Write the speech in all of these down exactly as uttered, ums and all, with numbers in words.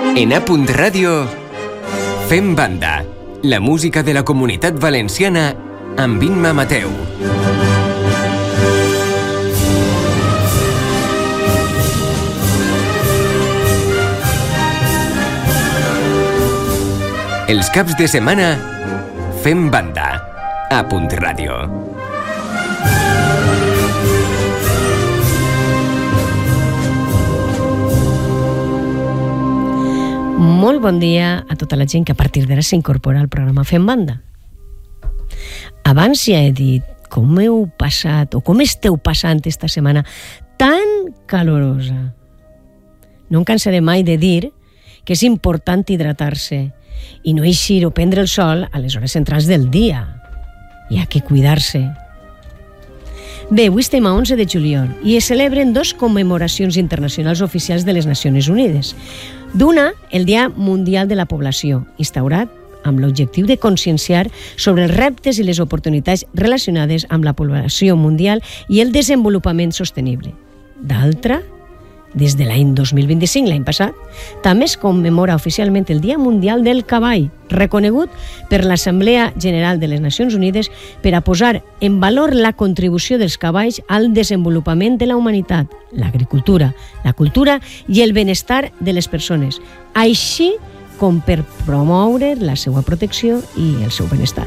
En A Punt Ràdio, fem banda. La música de la Comunitat Valenciana amb Imma Mateu. Els caps de setmana, fem banda. A Punt Ràdio. Molt bon dia a tota la gent que a partir d'ara s'incorpora al programa Fem Banda. Abans ja he dit com heu passat o com esteu passant esta setmana tan calorosa. No em cansaré mai de dir que és important hidratar-se i no eixir o prendre el sol a les hores centrals del dia. Hi ha que cuidar-se. Bé, avui estem a onze de juliol i es celebren dos commemoracions internacionals oficials de les Nacions Unides. D'una, el Dia Mundial de la Població, instaurat amb l'objectiu de conscienciar sobre els reptes i les oportunitats relacionades amb la població mundial i el desenvolupament sostenible. D'altra, des de l'any dos mil vint-i-cinc, l'any passat, també es commemora oficialment el Dia Mundial del Cavall, reconegut per l'Assemblea General de les Nacions Unides per a posar en valor la contribució dels cavalls al desenvolupament de la humanitat, l'agricultura, la cultura i el benestar de les persones, així com per promoure la seva protecció i el seu benestar.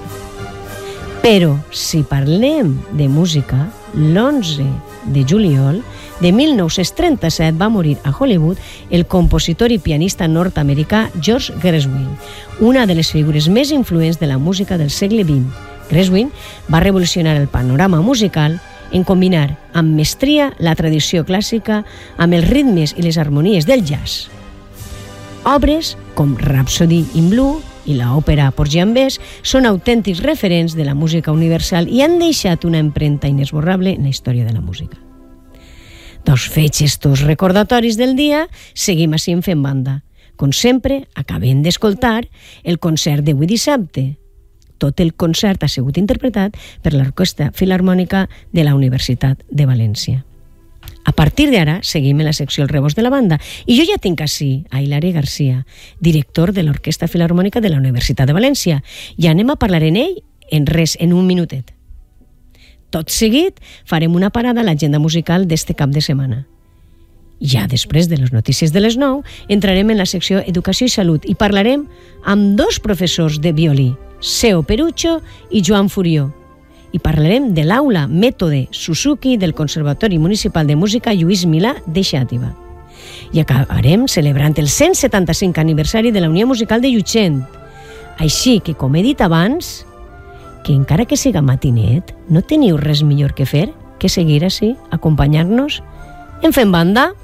Però, si parlem de música, l'onze de juliol de mil nou-cents trenta-set va morir a Hollywood el compositor i pianista nord-americà George Gershwin, una de les figures més influents de la música del segle vint. Gershwin va revolucionar el panorama musical en combinar amb mestria la tradició clàssica amb els ritmes i les harmonies del jazz. Obres com Rhapsody in Blue i l'òpera Porgy and Bess són autèntics referents de la música universal i han deixat una empremta inesborrable en la història de la música. Doncs fets estos recordatoris del dia, seguim així en Fem Banda. Com sempre, acabem d'escoltar el concert d'avui dissabte. Tot el concert ha sigut interpretat per l'Orquestra Filharmònica de la Universitat de València. A partir d'ara, seguim en la secció El Rebost de la Banda. I jo ja tinc ací a Hilari Garcia, director de l'Orquestra Filharmònica de la Universitat de València. I anem a parlar en ell en res, en un minutet. Tot seguit, farem una parada a l'agenda musical d'este cap de setmana. Ja després de les notícies de les nou, entrarem en la secció Educació i Salut i parlarem amb dos professors de violí, Seo Perucho i Joan Furió. I parlarem de l'aula Mètode Suzuki del Conservatori Municipal de Música Lluís Milà de Xàtiva. I acabarem celebrant el cent setanta-cinc aniversari de la Unió Musical de Llutxent. Així que, com he dit abans, que encara que siga matinet, no teniu res millor que fer que seguir així, acompanyar-nos en Fem Banda.